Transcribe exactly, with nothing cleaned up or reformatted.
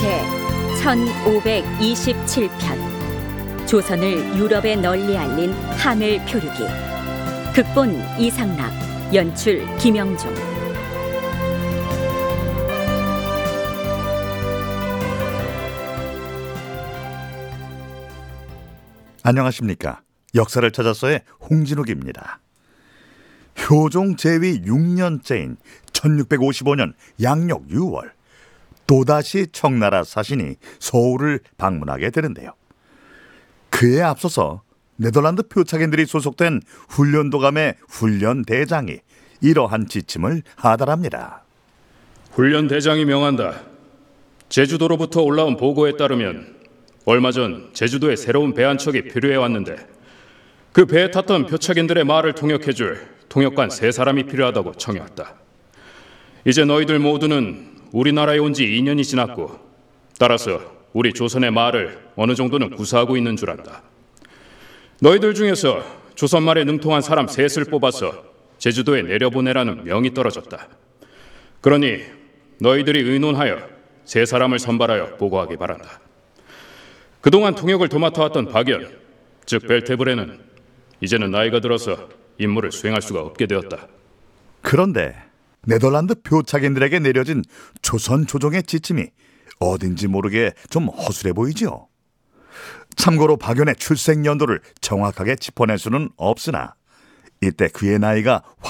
제천오백이십칠 편 조선을 유럽에 널리 알린 하늘 표류기. 극본 이상락, 연출 김영종. 안녕하십니까. 역사를 찾아서의 홍진욱입니다. 효종 제위 육 년째인 천육백오십오 년 양력 유월, 또다시 청나라 사신이 서울을 방문하게 되는데요. 그에 앞서서 네덜란드 표착인들이 소속된 훈련도감의 훈련대장이 이러한 지침을 하달합니다. 훈련대장이 명한다. 제주도로부터 올라온 보고에 따르면 얼마 전 제주도에 새로운 배 한 척이 필요해 왔는데 그 배에 탔던 표착인들의 말을 통역해줄 통역관 세 사람이 필요하다고 청해왔다. 이제 너희들 모두는 우리나라에 온 지 이 년이 지났고 따라서 우리 조선의 말을 어느 정도는 구사하고 있는 줄 안다. 너희들 중에서 조선말에 능통한 사람 셋을 뽑아서 제주도에 내려보내라는 명이 떨어졌다. 그러니 너희들이 의논하여 세 사람을 선발하여 보고하기 바란다. 그동안 통역을 도맡아왔던 박연, 즉 벨테브레는 이제는 나이가 들어서 임무를 수행할 수가 없게 되었다. 그런데 네덜란드 표착인들에게 내려진 조선 조정의 지침이 어딘지 모르게 좀 허술해 보이지요. 참고로 박연의 출생 연도를 정확하게 짚어낼 수는 없으나 이때 그의 나이가